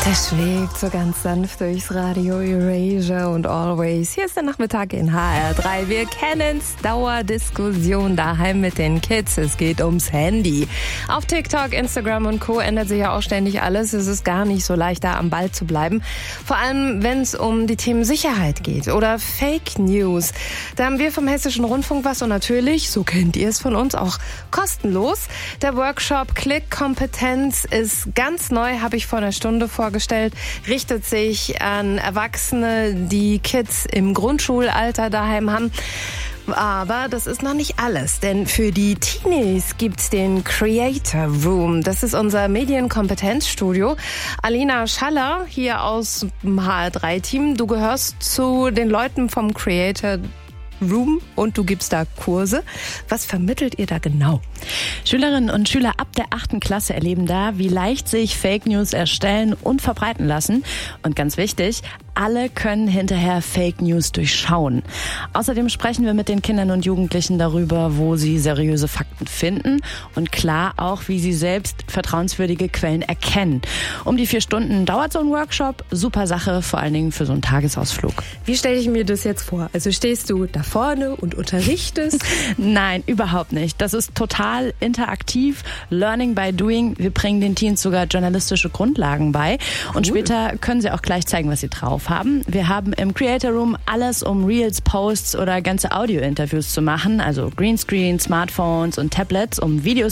Der schlägt so ganz sanft durchs Radio Eurasia und Always. Hier ist der Nachmittag in HR3. Wir kennen's, Dauerdiskussion daheim mit den Kids. Es geht ums Handy. Auf TikTok, Instagram und Co. ändert sich ja auch ständig alles. Es ist gar nicht so leicht, da am Ball zu bleiben. Vor allem, wenn es um die Themen Sicherheit geht oder Fake News. Da haben wir vom Hessischen Rundfunk was und natürlich, so kennt ihr es von uns, auch kostenlos. Der Workshop Klickkompetenz ist ganz neu, habe ich vor einer Stunde vorgestellt, richtet sich an Erwachsene, die Kids im Grundschulalter daheim haben. Aber das ist noch nicht alles, denn für die Teenies gibt's den Creator Room. Das ist unser Medienkompetenzstudio. Alina Schaller hier aus dem HR3-Team. Du gehörst zu den Leuten vom Creator Room und du gibst da Kurse. Was vermittelt ihr da genau? Schülerinnen und Schüler ab der 8. Klasse erleben da, wie leicht sich Fake News erstellen und verbreiten lassen. Und ganz wichtig, alle können hinterher Fake News durchschauen. Außerdem sprechen wir mit den Kindern und Jugendlichen darüber, wo sie seriöse Fakten finden und klar auch, wie sie selbst vertrauenswürdige Quellen erkennen. Um die 4 Stunden dauert so ein Workshop. Super Sache, vor allen Dingen für so einen Tagesausflug. Wie stelle ich mir das jetzt vor? Also stehst du da vorne und unterrichtest? Nein, überhaupt nicht. Das ist total interaktiv. Learning by doing. Wir bringen den Teens sogar journalistische Grundlagen bei. Und später können sie auch gleich zeigen, was sie drauf haben. Wir haben im Creator Room alles, um Reels, Posts oder ganze Audio-Interviews zu machen. Also Greenscreen, Smartphones und Tablets, um Videos